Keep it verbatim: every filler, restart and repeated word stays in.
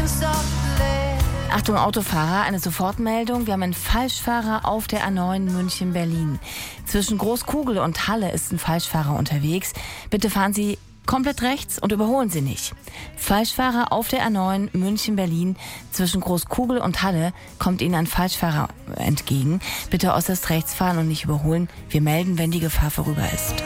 Achtung Autofahrer, eine Sofortmeldung. Wir haben einen Falschfahrer auf der A neun München-Berlin. Zwischen Großkugel und Halle ist ein Falschfahrer unterwegs. Bitte fahren Sie komplett rechts und überholen Sie nicht. Falschfahrer auf der A neun München-Berlin. Zwischen Großkugel und Halle kommt Ihnen ein Falschfahrer entgegen. Bitte äußerst rechts fahren und nicht überholen. Wir melden, wenn die Gefahr vorüber ist.